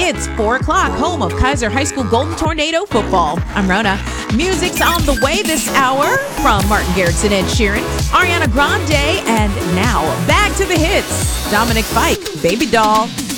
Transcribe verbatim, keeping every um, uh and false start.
Hits, four o'clock, home of Kaiser High School Golden Tornado football. I'm Rona. Music's on the way this hour from Martin Garrix and Ed Sheeran, Ariana Grande, and now back to the hits. Dominic Fike, Baby Doll.